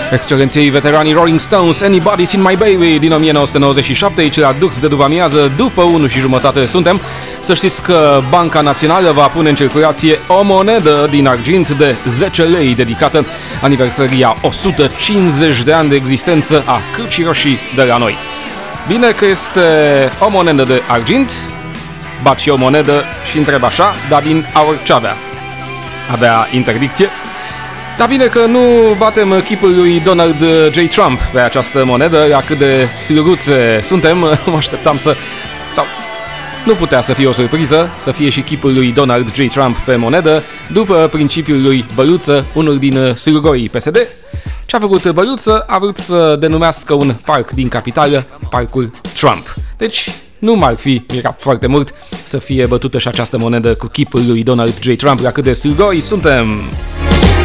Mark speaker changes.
Speaker 1: Excelenției veteranii Rolling Stones, Anybody's in My Baby din 1997, aici la Dux de după amiază, după 1:30 suntem. Să știți că Banca Națională va pune în circulație o monedă din argint de 10 lei dedicată aniversării a 150 de ani de existență a Crucii Roșii de la noi. Bine că este o monedă de argint, bat și o monedă și întreb așa, dar din aur ce avea? Avea interdicție? Dar bine că nu batem chipul lui Donald J. Trump pe această monedă, la cât de siluruțe suntem, mă așteptam să... sau... nu putea să fie o surpriză, să fie și chipul lui Donald J. Trump pe monedă, după principiul lui Băluță, unul din siluroii PSD. Ce a făcut Băluță? A vrut să denumească un parc din capitală Parcul Trump. Deci nu m-ar fi mirat foarte mult să fie bătută și această monedă cu chipul lui Donald J. Trump, la cât de siluroi suntem.